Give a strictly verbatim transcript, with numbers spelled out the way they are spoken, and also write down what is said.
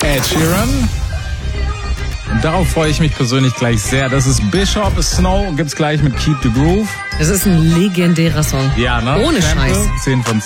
Ed Sheeran. Und darauf freue ich mich persönlich gleich sehr. Das ist Bishop Snow, gibt's gleich mit Keep the Groove. Das ist ein legendärer Song. Ja, ne? Ohne Sample, Scheiß. zehn von